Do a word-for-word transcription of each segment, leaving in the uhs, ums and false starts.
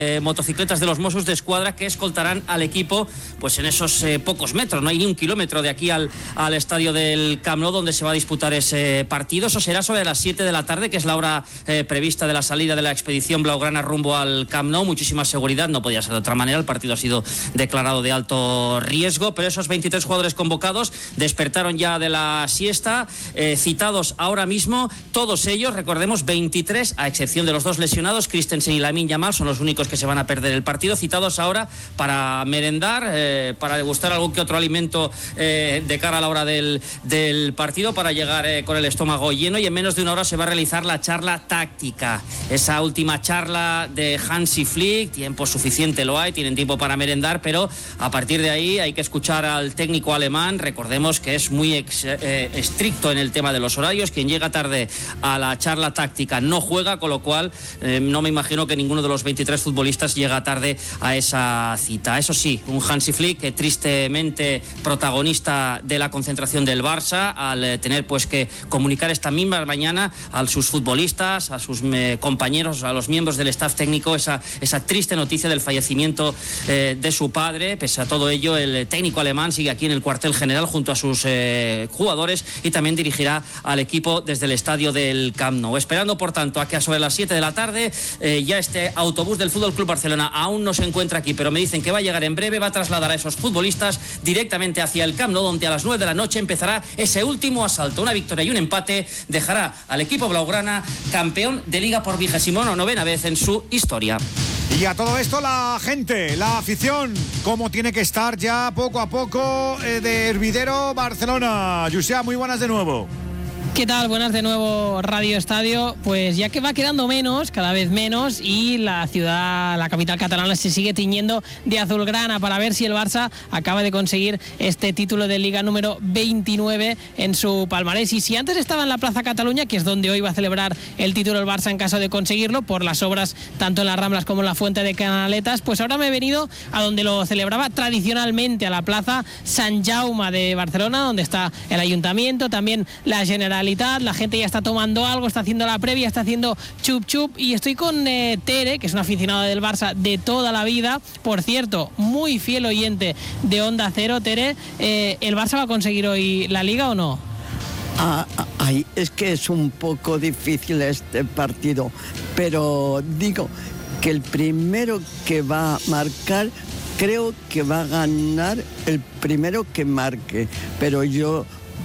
Eh, motocicletas de los Mossos de Escuadra que escoltarán al equipo pues en esos eh, pocos metros, no hay ni un kilómetro de aquí al, al estadio del Camp Nou donde se va a disputar ese partido. Eso será sobre las siete de la tarde, que es la hora eh, prevista de la salida de la expedición blaugrana rumbo al Camp Nou. Muchísima seguridad, no podía ser de otra manera, el partido ha sido declarado de alto riesgo, pero esos veintitrés jugadores convocados despertaron ya de la siesta, eh, citados ahora mismo, todos ellos, recordemos, veintitrés, a excepción de los dos lesionados, Christensen y Lamine Yamal, son los únicos que se van a perder el partido, citados ahora para merendar, eh, para degustar algún que otro alimento eh, de cara a la hora del, del partido, para llegar eh, con el estómago lleno, y en menos de una hora se va a realizar la charla táctica, esa última charla de Hansi Flick. Tiempo suficiente lo hay, tienen tiempo para merendar, pero a partir de ahí hay que escuchar al técnico alemán. Recordemos que es muy ex, eh, estricto en el tema de los horarios, quien llega tarde a la charla táctica no juega, con lo cual eh, no me imagino que ninguno de los veintitrés futbolistas llega tarde a esa cita. Eso sí, un Hansi Flick que tristemente protagonista de la concentración del Barça, al eh, tener pues que comunicar esta misma mañana a sus futbolistas, a sus eh, compañeros, a los miembros del staff técnico, esa, esa triste noticia del fallecimiento eh, de su padre. Pese a todo ello, el técnico alemán sigue aquí en el cuartel general junto a sus eh, jugadores, y también dirigirá al equipo desde el estadio del Camp Nou, esperando por tanto a que a sobre las siete de la tarde eh, ya este autobús del Fútbol Club Barcelona aún no se encuentra aquí, pero me dicen que va a llegar en breve, va a trasladar a esos futbolistas directamente hacia el Camp Nou, donde a las nueve de la noche empezará ese último asalto. Una victoria y un empate dejará al equipo blaugrana campeón de Liga por vigésimo novena vez en su historia. Y a todo esto la gente, la afición, cómo tiene que estar ya poco a poco eh, de hervidero Barcelona. Josep, muy buenas de nuevo. ¿Qué tal? Buenas de nuevo, Radio Estadio. Pues ya que va quedando menos, cada vez menos, y la ciudad, la capital catalana, se sigue tiñendo de azulgrana para ver si el Barça acaba de conseguir este título de Liga número veintinueve en su palmarés. Y si antes estaba en la Plaza Cataluña, que es donde hoy va a celebrar el título el Barça en caso de conseguirlo, por las obras tanto en las Ramblas como en la Fuente de Canaletas, pues ahora me he venido a donde lo celebraba tradicionalmente, a la Plaza Sant Jaume de Barcelona, donde está el Ayuntamiento, también la Generalitat. La gente ya está tomando algo, está haciendo la previa, está haciendo chup chup, y estoy con eh, Tere, que es una aficionada del Barça de toda la vida, por cierto, muy fiel oyente de Onda Cero. Tere, eh, ¿el Barça va a conseguir hoy la Liga o no? Ah, ay, es que es un poco difícil este partido, pero digo que el primero que va a marcar, creo que va a ganar el primero que marque, pero yo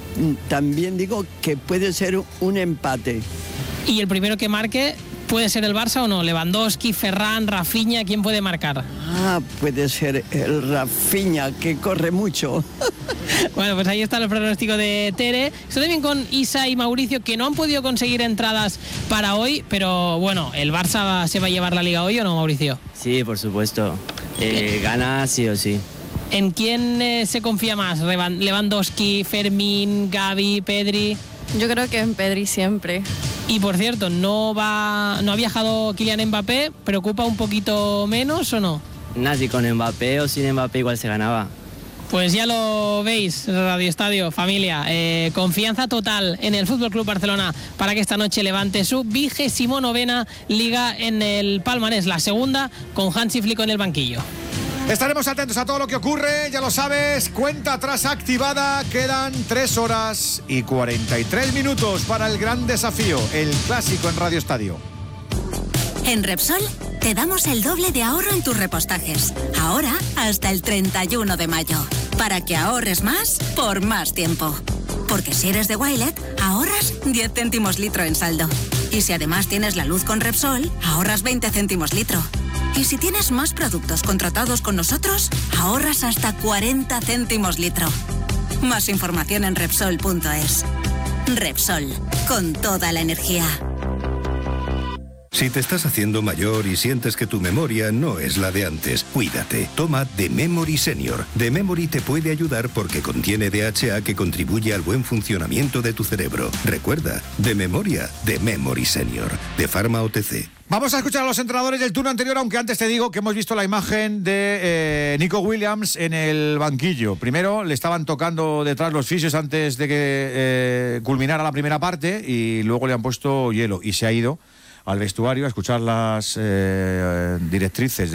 también digo que puede ser un empate. ¿Y el primero que marque puede ser el Barça o no? Lewandowski, Ferran, Rafinha, ¿quién puede marcar? Ah, puede ser el Rafinha, que corre mucho. Bueno, pues ahí está el pronóstico de Tere. Estoy también con Isa y Mauricio, que no han podido conseguir entradas para hoy, pero bueno, ¿el Barça se va a llevar la Liga hoy o no, Mauricio? Sí, por supuesto. Eh, gana sí o sí. ¿En quién eh, se confía más? ¿Lewandowski, Fermín, Gavi, Pedri? Yo creo que en Pedri siempre. Y por cierto, ¿no va, no ha viajado Kylian Mbappé? ¿Preocupa un poquito menos o no? Nada, si con Mbappé o sin Mbappé igual se ganaba. Pues ya lo veis, Radio Estadio, familia. Eh, confianza total en el F C Barcelona para que esta noche levante su vigésimo novena Liga en el palmarés, la segunda con Hansi Flick en el banquillo. Estaremos atentos a todo lo que ocurre, ya lo sabes, cuenta atrás activada, quedan tres horas y cuarenta y tres minutos para el gran desafío, el clásico en Radio Estadio. En Repsol te damos el doble de ahorro en tus repostajes, ahora hasta el treinta y uno de mayo, para que ahorres más por más tiempo. Porque si eres de Wilet, ahorras diez céntimos litro en saldo. Y si además tienes la luz con Repsol, ahorras veinte céntimos litro. Y si tienes más productos contratados con nosotros, ahorras hasta cuarenta céntimos litro. Más información en Repsol punto es. Repsol, con toda la energía. Si te estás haciendo mayor y sientes que tu memoria no es la de antes, cuídate. Toma The Memory Senior. The Memory te puede ayudar porque contiene D H A que contribuye al buen funcionamiento de tu cerebro. Recuerda, de memoria, The Memory Senior. De Pharma O T C. Vamos a escuchar a los entrenadores del turno anterior, aunque antes te digo que hemos visto la imagen de eh, Nico Williams en el banquillo. Primero le estaban tocando detrás los fisios antes de que eh, culminara la primera parte, y luego le han puesto hielo y se ha ido al vestuario a escuchar las eh, directrices